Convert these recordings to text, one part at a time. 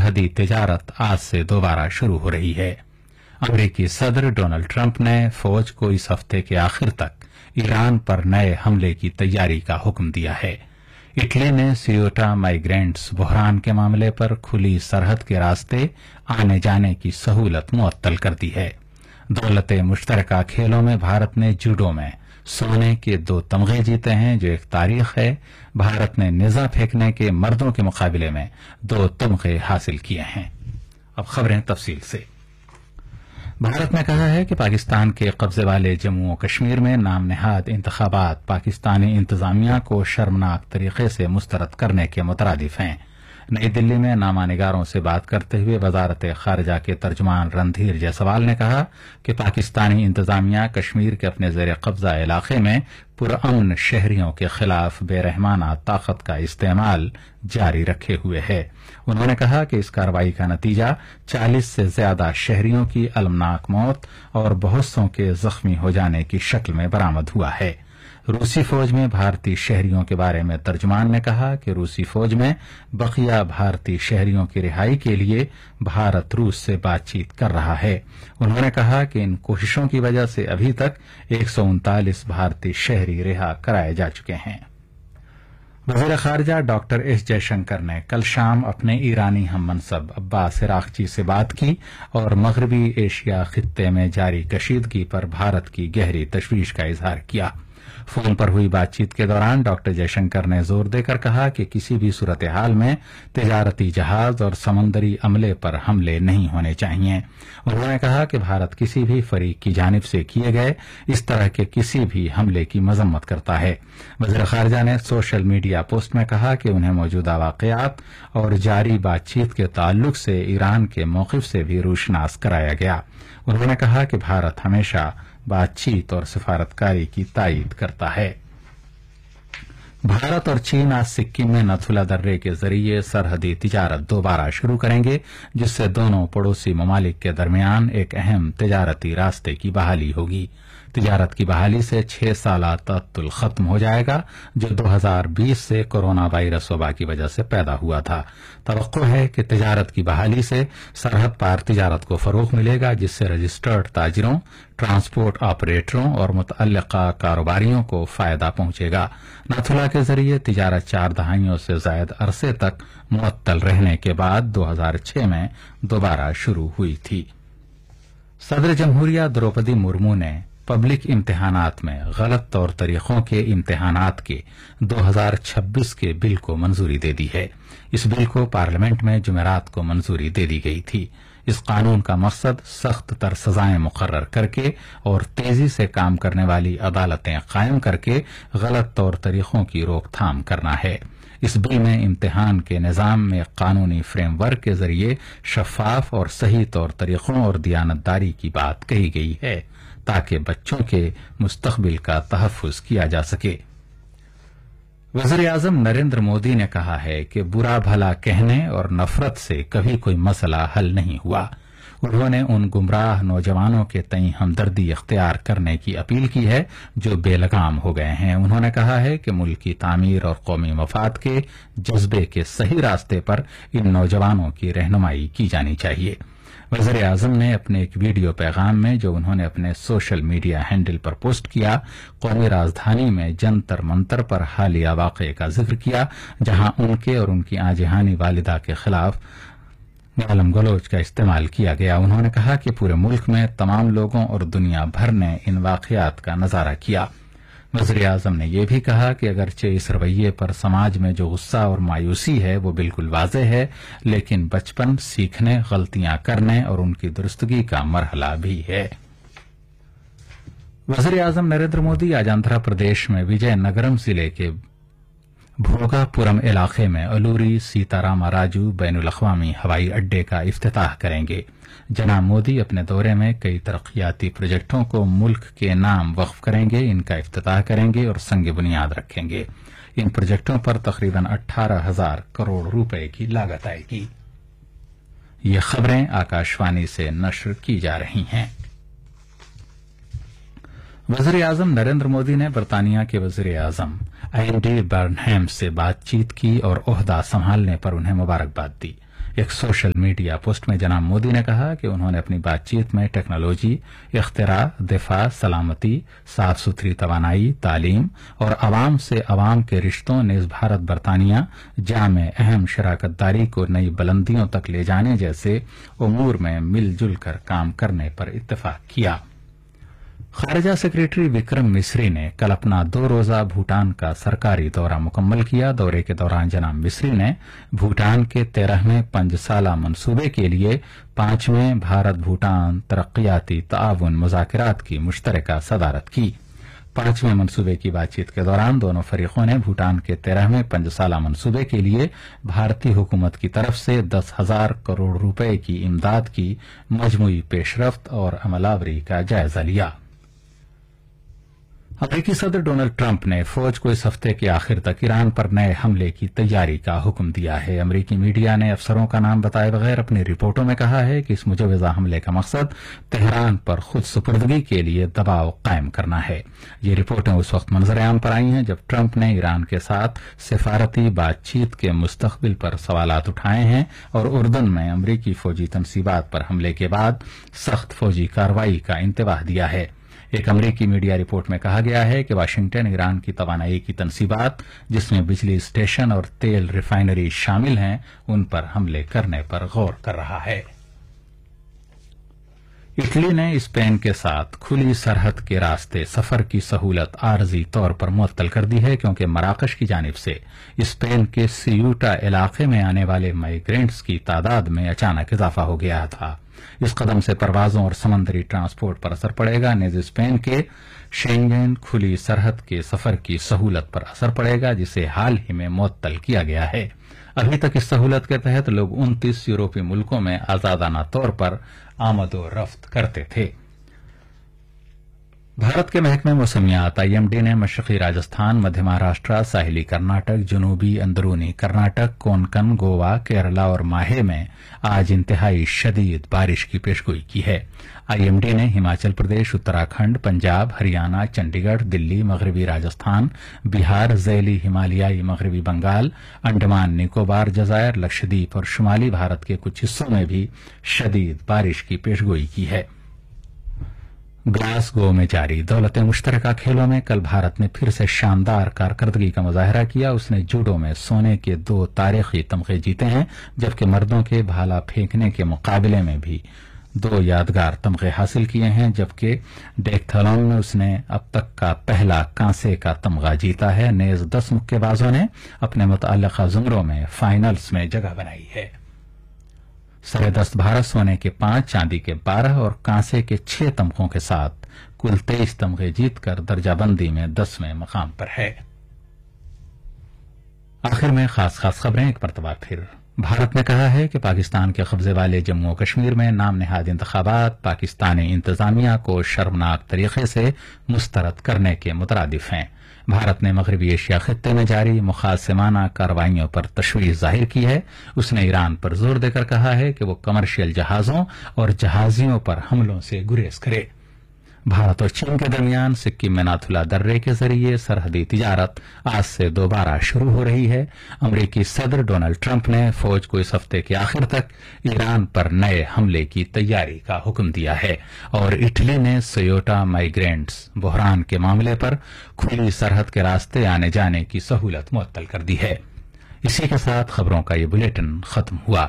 सरहदी तिजारत आज से दोबारा शुरू हो रही है। अमेरिकी सदर डोनाल्ड ट्रंप ने फौज को इस हफ्ते के आखिर तक ईरान पर नए हमले की तैयारी का हुक्म दिया है। इटली ने सियोटा माइग्रेंट्स बहरान के मामले पर खुली सरहद के रास्ते आने जाने की सहूलत मुअत्तल कर दी है। दौलत मुश्तरका खेलों में भारत ने जूडो में सोने के 2 तमगे जीते हैं, जो एक तारीख है। भारत ने निजा फेंकने के मर्दों के मुकाबले में 2 तमगे हासिल किए हैं। अब खबरें तफसील से। भारत ने कहा है कि पाकिस्तान के कब्जे वाले जम्मू और कश्मीर में नाम नेहाद इंतखाबात पाकिस्तानी इंतजामिया को शर्मनाक तरीके से मुस्तरद करने के मुतरादिफ हैं। नई दिल्ली में नामानिगारों से बात करते हुए वजारत खारजा के तर्जुमान रणधीर जायसवाल ने कहा कि पाकिस्तानी इंतजामिया कश्मीर के अपने जेर कब्जा इलाके में पुरअमन शहरियों के खिलाफ बेरहमाना ताकत का इस्तेमाल जारी रखे हुए है। उन्होंने कहा कि इस कार्रवाई का नतीजा 40 से ज्यादा शहरियों की अलमनाक मौत और बहुत सौ के जख्मी हो जाने की शक्ल में बरामद हुआ है। रूसी फौज में भारतीय शहरियों के बारे में तर्जुमान ने कहा कि रूसी फौज में बकिया भारतीय शहरियों की रिहाई के लिए भारत रूस से बातचीत कर रहा है। उन्होंने कहा कि इन कोशिशों की वजह से अभी तक 139 भारतीय शहरी रिहा कराए जा चुके हैं। वज़ीर खारजा डॉक्टर एस जयशंकर ने कल शाम अपने ईरानी हममनसब अब्बास इराक्ची से बात की और मगरबी एशिया खित्ते में जारी कशीदगी पर भारत की गहरी तशवीश का इजहार किया। फोन पर हुई बातचीत के दौरान डॉक्टर जयशंकर ने जोर देकर कहा कि किसी भी सूरत हाल में तिजारती जहाज और समंदरी अमले पर हमले नहीं होने चाहिए। उन्होंने कहा कि भारत किसी भी फरीक की जानिब से किए गए इस तरह के किसी भी हमले की मजम्मत करता है। वज़ीर खारजा ने सोशल मीडिया पोस्ट में कहा कि उन्हें मौजूदा वाकयात और जारी बातचीत के ताल्लुक से ईरान के मौक़िफ़ से भी रोशनास कराया गया। उन्होंने कहा कि भारत हमेशा बातचीत और सिफारतकारी की तायीद करता है। भारत और चीन आज सिक्किम में नथुला दर्रे के जरिए सरहदी तिजारत दोबारा शुरू करेंगे, जिससे दोनों पड़ोसी ममालिक के दरमियान एक अहम तिजारती रास्ते की बहाली होगी। तिजारत की बहाली से 6 साला तअत्तुल खत्म हो जाएगा, जो 2020 से कोरोना वायरस वबा की वजह से पैदा हुआ था। तवक्को है कि तिजारत की बहाली से सरहद पार तिजारत को फरोग मिलेगा, जिससे रजिस्टर्ड ताजिरों, ट्रांसपोर्ट ऑपरेटरों और मुतअल्लिका कारोबारियों को फायदा पहुंचेगा। नाथुला के जरिए तिजारत 4 दहाइयों से ज्यादा अरसे तक मुअत्तल रहने के बाद 2006 में दोबारा शुरू हुई थी। सदर जमहूरिया द्रौपदी मुर्मू ने पब्लिक इम्तिहानात में गलत तौर तरीकों के इम्तिहानात के 2026 के बिल को मंजूरी दे दी है। इस बिल को पार्लियामेंट में जुमेरात को मंजूरी दे दी गई थी। इस कानून का मकसद सख्त तर सजाएं मुकर्रर करके और तेजी से काम करने वाली अदालतें कायम करके गलत तौर तरीकों की रोकथाम करना है। इस बिल में इम्तिहान के निजाम में कानूनी फ्रेमवर्क के जरिए शफाफ और सही तौर तरीकों और दियानतदारी की बात कही गई है, ताकि बच्चों के मुस्तकबिल का तहफ़्फ़ुज़ किया जा सके। वज़ीर आज़म नरेंद्र मोदी ने कहा है कि बुरा भला कहने और नफरत से कभी कोई मसला हल नहीं हुआ। उन्होंने उन गुमराह नौजवानों के तई हमदर्दी इख्तियार करने की अपील की है जो बेलगाम हो गए हैं। उन्होंने कहा है कि मुल्क की तामीर और कौमी मफाद के जज्बे के सही रास्ते पर इन नौजवानों की रहनुमाई की जानी चाहिए। वज़ीर आज़म ने अपने एक वीडियो पैगाम में, जो उन्होंने अपने सोशल मीडिया हैंडल पर पोस्ट किया, कौमी राजधानी में जंतर मंतर पर हालिया वाक़े का जिक्र किया, जहां उनके और उनकी आजहानी वालिदा के खिलाफ गालम गलोच का इस्तेमाल किया गया। उन्होंने कहा कि पूरे मुल्क में तमाम लोगों और दुनिया भर ने इन वाक़यात का नजारा किया। वज़ीर आज़म ने यह भी कहा कि अगरचे इस रवैये पर समाज में जो गुस्सा और मायूसी है वो बिल्कुल वाज़ेह है, लेकिन बचपन सीखने, गलतियां करने और उनकी दुरुस्तगी का मरहला भी है। वज़ीर आज़म नरेंद्र मोदी आज आंध्र प्रदेश में विजयनगरम जिले के भोगापुरम इलाके में अलूरी सीतारामा राजू बैनुल अक़वामी हवाई अड्डे का इफ्तिताह करेंगे। जनाब मोदी अपने दौरे में कई तरक्याती प्रोजेक्टों को मुल्क के नाम वक्फ करेंगे, इनका इफ्तिताह करेंगे और संग बुनियाद रखेंगे। इन प्रोजेक्टों पर तकरीबन 18,000 करोड़ रुपए की लागत आएगी। ये खबरें आकाशवाणी से नश्र की जा रही हैं। वज़ीर आज़म नरेंद्र मोदी ने बरतानिया के वज़ीर आज़म एंडी बर्नहैम से बातचीत की और ओहदा संभालने पर उन्हें मुबारकबाद दी। एक सोशल मीडिया पोस्ट में जनाब मोदी ने कहा कि उन्होंने अपनी बातचीत में टेक्नोलॉजी, इख्तिरा, दिफा, सलामती, साफ सुथरी तवानाई, तालीम और अवाम से अवाम के रिश्तों नेज़ भारत बरतानिया जामे अहम शराकतदारी को नई बुलंदियों तक ले जाने जैसे उमूर में मिलजुल कर काम करने पर इत्तेफाक किया। खारजा सेक्रेटरी विक्रम मिस्री ने कल अपना 2 रोजा भूटान का सरकारी दौरा मुकम्मल किया। दौरे के दौरान जनाब मिस्री ने भूटान के 13वें 5 साला मंसूबे के लिए 5वें भारत भूटान तरक्याती ताउन मुज़ाकरात की मुश्तरका सदारत की। 5वें मंसूबे की बातचीत के दौरान दोनों फरीकों ने भूटान के 13वें 5 साला मंसूबे के लिए भारतीय हुकूमत की तरफ से 10,000 करोड़ रुपए की इमदाद की मजमूई पेशरफ्त और अमलावरी का जायजा लिया। अमेरिकी सदर डोनाल्ड ट्रंप ने फौज को इस हफ्ते के आखिर तक ईरान पर नए हमले की तैयारी का हुक्म दिया है। अमेरिकी मीडिया ने अफसरों का नाम बताए बगैर अपनी रिपोर्टों में कहा है कि इस मुजवजा हमले का मकसद तेहरान पर खुद सुपुर्दगी के लिए दबाव कायम करना है। ये रिपोर्टें उस वक्त मंजर-ए-आम पर आई हैं जब ट्रंप ने ईरान के साथ सिफारती बातचीत के मुस्तकबिल पर सवालात उठाए हैं और उर्दन में अमरीकी फौजी तनसीबात पर हमले के बाद सख्त फौजी कार्रवाई का इंतबाह दिया है। एक अमरीकी मीडिया रिपोर्ट में कहा गया है कि वाशिंगटन ईरान की तवानाई की तनसीबात, जिसमें बिजली स्टेशन और तेल रिफाइनरी शामिल हैं, उन पर हमले करने पर गौर कर रहा है। इटली ने स्पेन के साथ खुली सरहद के रास्ते सफर की सहूलत आरजी तौर पर मुअत्तल कर दी है क्योंकि मराकश की जानिब से स्पेन के सियूटा इलाके में आने वाले माइग्रेंट्स की तादाद में अचानक इजाफा हो गया था। इस कदम से परवाजों और समंदरी ट्रांसपोर्ट पर असर पड़ेगा। नेज़ स्पेन के शेंगेन खुली सरहद के सफर की सहूलत पर असर पड़ेगा, जिसे हाल ही में मुअत्तल किया गया है। अभी तक इस सहूलत के तहत लोग 29 यूरोपीय मुल्कों में आजादाना तौर पर आमदोरफ्त करते थे। भारत के महकमे मौसमियात आईएमडी ने मशरकी राजस्थान, मध्य महाराष्ट्र, साहिली कर्नाटक, जनूबी अंदरूनी कर्नाटक, कोंकण, गोवा, केरला और माहे में आज इंतहाई शदीद बारिश की पेशगोई की है। आईएमडी ने हिमाचल प्रदेश, उत्तराखंड, पंजाब, हरियाणा, चंडीगढ़, दिल्ली, मगरबी राजस्थान, बिहार, ज़ैली हिमालयाई मगरबी बंगाल, अंडमान निकोबार, जजायर, लक्षद्वीप और शुमाली भारत के कुछ हिस्सों में भी शदीद बारिश की पेशगोई की है। ग्लासगो में जारी दौलत मुश्तरका खेलों में कल भारत ने फिर से शानदार कारकर्दगी का मुजाहरा किया। उसने जूडो में सोने के 2 तारीखी तमगे जीते हैं, जबकि मर्दों के भाला फेंकने के मुकाबले में भी 2 यादगार तमगे हासिल किए हैं, जबकि डेक्थलॉन में उसने अब तक का पहला कांसे का तमगा जीता है। नेज 10 मुक्केबाजों ने अपने मुतअल्लिका जुमरों में फाइनल्स में जगह बनाई है। सरेदस्त भारत सोने के 5, चांदी के 12 और कांसे के 6 तमगों के साथ कुल 23 तमगे जीतकर दर्जाबंदी में 10वें मकाम पर है। आखिर में खास खबरें एक मरतबा फिर। भारत ने कहा है कि पाकिस्तान के कब्जे वाले जम्मू और कश्मीर में नाम नेहाद इंतखाबात पाकिस्तानी इंतजामिया को शर्मनाक तरीके से मुस्तरद करने के मुतरादिफ हैं। भारत ने मगरबी एशिया खित्ते में जारी मुखासिमाना कार्रवाइयों पर तशवीश जाहिर की है। उसने ईरान पर जोर देकर कहा है कि वो कमर्शियल जहाजों और जहाजियों पर हमलों से गुरेज करे। भारत और चीन के दरमियान सिक्किम में नाथुला दर्रे के जरिए सरहदी तिजारत आज से दोबारा शुरू हो रही है। अमरीकी सदर डोनाल्ड ट्रंप ने फौज को इस हफ्ते के आखिर तक ईरान पर नए हमले की तैयारी का हुक्म दिया है और इटली ने सियोटा माइग्रेंट्स बहरान के मामले पर खुली सरहद के रास्ते आने जाने की सहूलत मुअत्तल कर दी है। इसी के साथ खबरों का ये बुलेटिन खत्म हुआ।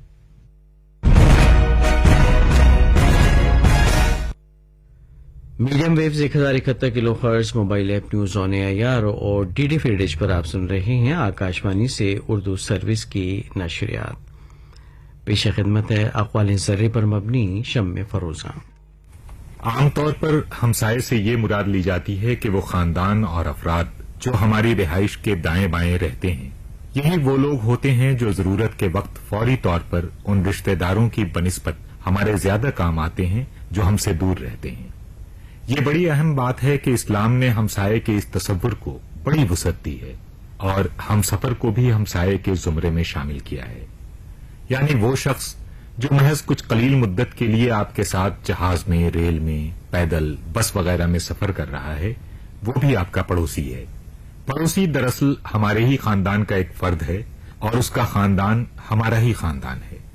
Medium waves 1071 kilo hertz mobile app news on AIR और डीडी फ्री डिश पर आप सुन रहे हैं आकाशवाणी से उर्दू सर्विस की नशरियात। पेश खिदमत है अक़वाल ज़र्रे पर मबनी शम्मे फरोज़ा। आमतौर पर हमसाये से ये मुराद ली जाती है कि वो खानदान और अफराद जो हमारी रिहाइश के दाएं बाएं रहते हैं, यही वो लोग होते हैं जो जरूरत के वक्त फौरी तौर पर उन रिश्तेदारों की बनिस्बत हमारे ज्यादा काम आते हैं जो हमसे दूर रहते हैं। ये बड़ी अहम बात है कि इस्लाम ने हमसाये के इस तसव्वुर को बड़ी वुसअत दी है और हम सफर को भी हमसाये के जुमरे में शामिल किया है। यानी वो शख्स जो महज कुछ कलील मुद्दत के लिए आपके साथ जहाज में, रेल में, पैदल, बस वगैरह में सफर कर रहा है, वो भी आपका पड़ोसी है। पड़ोसी दरअसल हमारे ही खानदान का एक फर्द है اور اس کا خاندان ہمارا ہی خاندان ہے.